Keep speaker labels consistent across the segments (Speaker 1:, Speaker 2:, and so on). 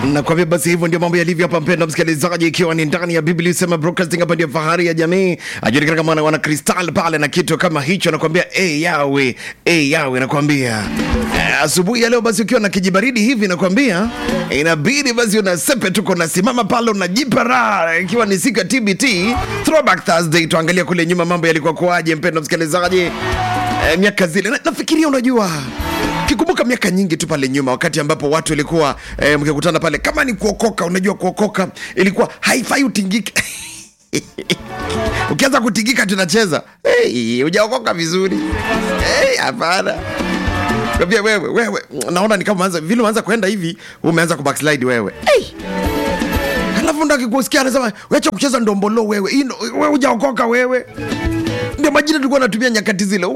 Speaker 1: Na kwa hivyo basi hivyo ndio mambo yalivyo hapa, mpendwa msikilizaji, ikiwa ni ndani ya Biblia Sema Broadcasting, hapa ndio fahari ya jamii. Ajulikana kama wana Crystal pale na kitu kama hicho, nakwambia yawe nakwambia. Asubuhi ya leo basi ukiwa na kijibaridi hivi, nakwambia inabidi basi unasepe tuko na simama pale unajipa raha, ikiwa ni siku ya TBT Throwback Thursday. Tuangalia kule nyuma mambo yalikuwa kwaje, mpendwa msikilizaji. Miaka zile nafikiria, unajua kikumbuka miaka nyingi tu pale nyuma, wakati ambapo watu walikuwa mkikutana pale, kama ni kuokoka, unajua kuokoka ilikuwa haifai utingike. Ukianza kutingika tunacheza, hujaokoka vizuri. Hapana. Kabia wewe naona ni kama vile umeanza kwenda hivi, umeanza kubackslide wewe. Halafu ndo akikusikia anasema wacha kucheza ndombolo wewe. Wewe hujaokoka wewe. Ndio majina tulikuwa tunatumia nyakati zile.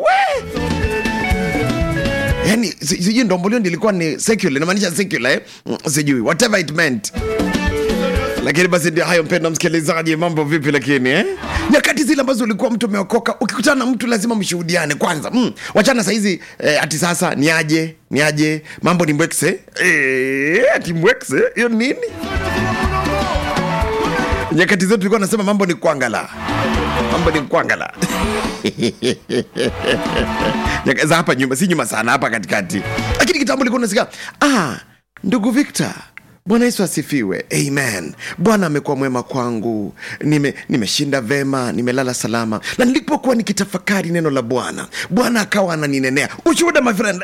Speaker 1: Yani sijui ndombolo ndilikuwa ni secular, inamaanisha secular sijui whatever it meant. Lakini basi ndio hayo, mpendwa msikilizaji, mambo vipi lakini nyakati zile ambazo ulikuwa mtu umeokoka, ukikutana na mtu lazima mshuhudiane kwanza. Wachana saa hizi ati sasa ni aje mambo ni mwekse. Ati mwekse hiyo nini? Nyakati zetu tulikuwa nasema mambo ni kuangala. Za hapa nyuma, si nyuma sana, hapa katikati. Lakini kitambo ulikuwa unasikia, ndugu Victor, Bwana Yesu asifiwe. Amen. Bwana amekuwa mwema kwangu. Nimeshinda vema, nimelala salama. Na nilipokuwa nikitafakari neno la Bwana, Bwana akawa ananinenea. Ushuhuda my friend.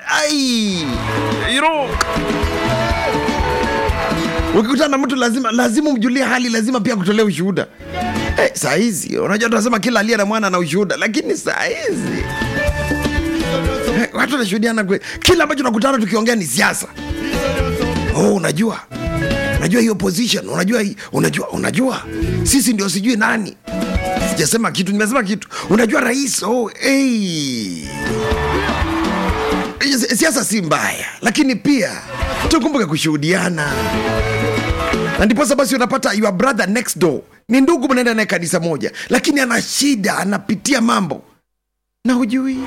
Speaker 1: Ukikutana na mtu lazima umjulie hali, lazima pia kutolea ushuhuda. Saa hizi unajua tunasema kila aliye na mwana na ushuhuda, lakini saa hizi watu wanashuhudiana kwa kila ambacho tunakutana tukiongea ni siasa. Unajua hiyo position, unajua sisi ndio sijui nani. Sijasema kitu, nimesema kitu. Unajua rais, siasa si mbaya, lakini pia tukumbuke kushuhudiana. Na ndipo basi unapata your brother next door, ni ndugu mnaenda naye kanisa moja, lakini ana shida, anapitia mambo na hujui.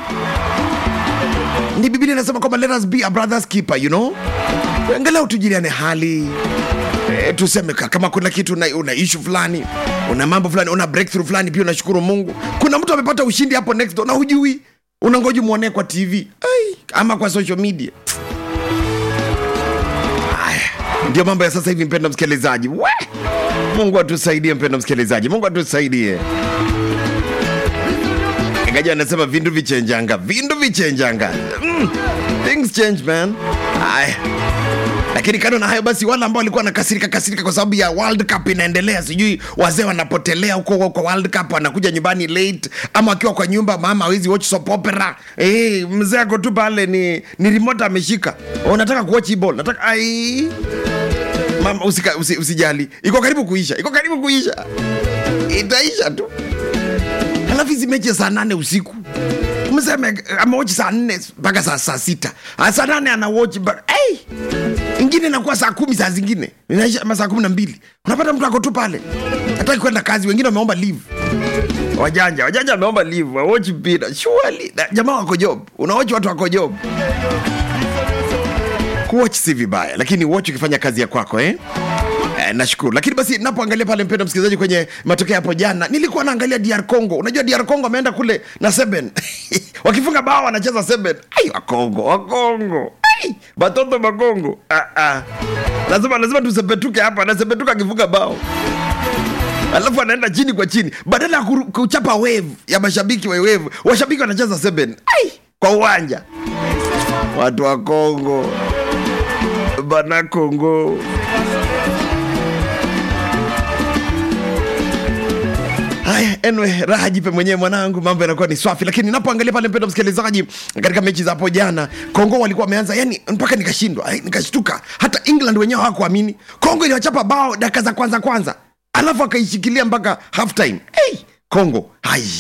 Speaker 1: Ni Biblia inasema kwamba let us be a brother's keeper, you know. Angalau tujiliane hali. Tuseme kama kuna kitu una issue fulani, una mambo fulani, una breakthrough fulani, pia unashukuru Mungu. Kuna mtu amepata ushindi hapo next door na hujui. Unangoja muone kwa TV ama kwa social media. Ndio mambo ya sasa hivi, mpendwa msikilizaji. Mungu atusaidie, mpendwa msikilizaji. Mungu atusaidie. Ingawa anasema vindu vichenjanga. Things change, man. Lakini kando na hayo basi, wale ambao walikuwa nakasirika kwa sababu ya World Cup inaendelea, sijui wazee wanapotelea huko kwa World Cup, wanakuja nyumbani late, ama akiwa kwa nyumba mama hawezi watch soap opera. Mzee ako tu pale ni remote ameshika. Unataka kuwatch ball, nataka mama usijali. Iko karibu kuisha. Itaisha tu. Halafu hizi mechi saa 8 usiku. Mseme amewatch saa 4 mpaka saa 6. Saa 8 anawatch ingine inakuwa saa 10, saa zingine inaisha saa 12. Unapata mtu ako tu pale, hataki kwenda kazi, wengine wameomba leave. Wajanja wameomba leave, watch mpira. Surely jamaa wako job, unawatch watu wako job. Kuwatch si vibaya, lakini watch ukifanya kazi ya kwako. Nashukuru. Lakini basi napoangalia pale, mpendwa msikilizaji, kwenye matokeo hapo jana, nilikuwa naangalia DR Congo. Unajua DR Congo ameenda kule na 7. Wakifunga bao wanacheza 7. Wakongo. Batoto Bakongo. Lazima tusepetuke hapa. Anasepetuka akifunga bao. Alafu anaenda chini kwa chini. Badala ya kuchapa wave ya mashabiki wa wave, washabiki wanacheza 7. Kwa uwanja. Watu wa Kongo. Bana Kongo. Anyway, raha jipe mwenyewe mwanangu, mambo yanakuwa ni swafi. Lakini ninapoangalia pale, mpendwa msikilizaji, katika mechi za hapo jana, Kongo walikuwa wameanza, yani mpaka nikashindwa, nikashtuka. Hata England wenyewe hawakuamini. Kongo iliwachapa bao dakika za kwanza. Alafu akaishikilia mpaka half time. Kongo.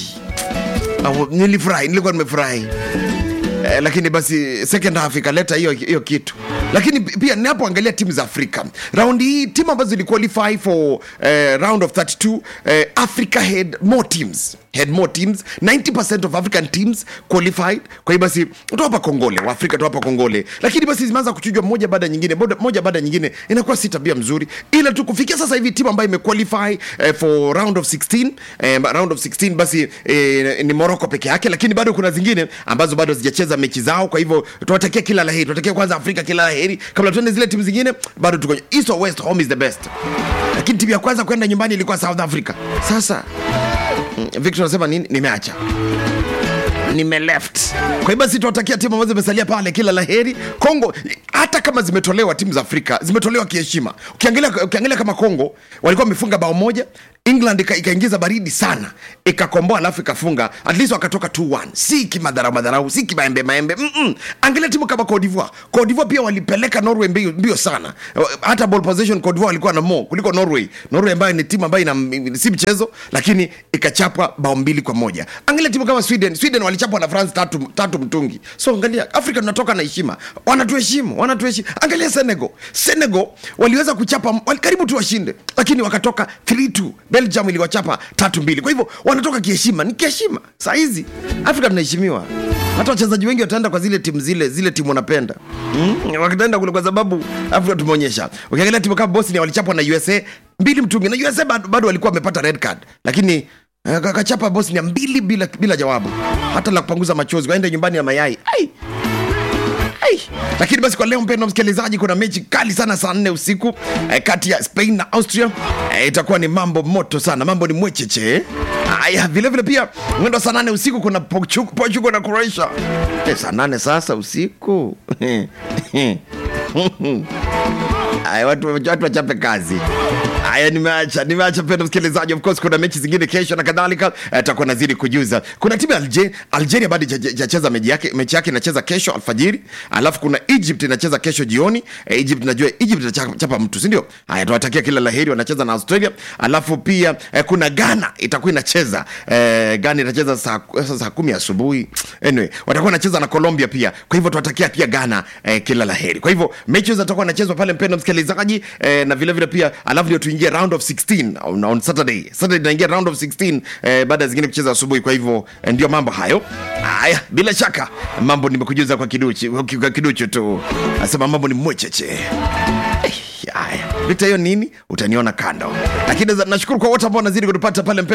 Speaker 1: Nilikuwa nimefurahi. Lakini basi second half ikaleta hiyo kitu. Lakini pia ninapoangalia timu za Afrika, round hii timu ambazo ziliqualify for round of 32, Africa had more teams. had more teams. 90% of African teams qualified. Kwa hiyo basi utawapa kongole wa Afrika, utawapa kongole, lakini basi zimeanza kuchujwa moja baada ya nyingine, inakuwa si tabia mzuri. Ila tu kufikia sasa hivi timu ambayo imequalify for round of 16 basi ni Morocco peke yake, lakini bado kuna zingine ambazo bado hazijacheza mechi zao. Kwa hivyo tunawatakia kila laheri, tunatakia kwanza Afrika kila laheri kabla tuende zile timu zingine. Bado tuko East or West, home is the best. Lakini timu ya kwanza kwenda nyumbani ilikuwa South Africa. Sasa Victor anasema nini? Nimeacha, left. Kwa hiyo basi tunatakia timu ambazo zimesalia pale kila laheri. Kongo hata kama zimetolewa, timu za Afrika zimetolewa kiheshima. Ukiangalia kama Kongo walikuwa wamefunga bao moja, England ikaingiza baridi sana, ikakomboa alafu ikafunga, at least wakatoka 2-1. Si kimadharau, si kimaembe. Angalia timu kama Cote d'Ivoire pia walipeleka Norway mbio sana. Hata ball possession Cote d'Ivoire walikuwa na more kuliko Norway ambayo ni timu ambayo si mchezo, lakini ikachapwa bao 2-1. Angalia timu kama Sweden walichapwa na France 3 mtungi. So angalia Afrika tunatoka na heshima, wanatuheshimu. Angalia Senegal waliweza kuchapa, karibu tu washinde, lakini wakatoka 3-2. Belgium iliwachapa 3-2. Kwa hivyo wanatoka kiheshima, ni kiheshima. Saa hizi Afrika tunaheshimiwa. Hata wachezaji wengi wataenda kwa zile timu wanapenda. Wakitaenda kule kwa sababu Afrika tumeonyesha. Ukiangalia timu kama Bosnia walichapwa na USA 2 mtungi, na USA bado walikuwa wamepata red card, lakini kakachapa Bosnia 2 bila jawabu. Hata la kupanguza machozi, waende nyumbani na mayai. Lakini basi kwa leo mpendwa msikilizaji, kuna mechi kali sana saa 4 usiku kati ya Spain na Austria. Itakuwa ni mambo moto sana, mambo ni mwecheche. Vile vile pia mwendo saa 8 usiku kuna Portugal na Croatia. Saa 8 sasa usiku. Watu wachape kazi. Nimeacha pendo msikilizaji. Of course kuna mechi zingine kesho na kadhalika, tutakuwa nazidi kujuza. Kuna timu ya Algeria bado hajacheza mechi yake inacheza kesho alfajiri. Alafu kuna Egypt inacheza kesho jioni. Egypt itachapa mtu, si ndio? Tunawatakia kila laheri, wanacheza na Australia. Alafu pia kuna Ghana itakuwa inacheza. Ghana itacheza saa 10 asubuhi. Anyway, watakuwa wanacheza na Colombia pia. Kwa hivyo tunawatakia pia Ghana kila laheri. Kwa hivyo mechi zitakuwa zinachezwa pale mpendo msikilizaji, na vile vile pia alafu ndio tuingie round of 16 on Saturday tunaingia round of 16 baada ya zingine kucheza asubuhi. Kwa hivyo ndio mambo hayo. Bila shaka mambo nimekujuza kwa kiduchu tu. Nasema mambo ni mwecheche. Vita hiyo nini utaniona kando, lakini nashukuru kwa wote ambao wanazidi kutupata pale.